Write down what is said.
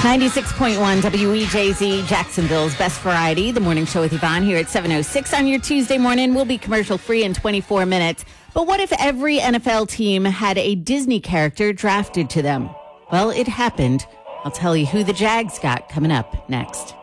96.1 WEJZ, Jacksonville's best variety. The morning show with Yvonne here at 7:06 on your Tuesday morning. We'll be commercial free in 24 minutes. But what if every NFL team had a Disney character drafted to them? Well, it happened. I'll tell you who the Jags got coming up next.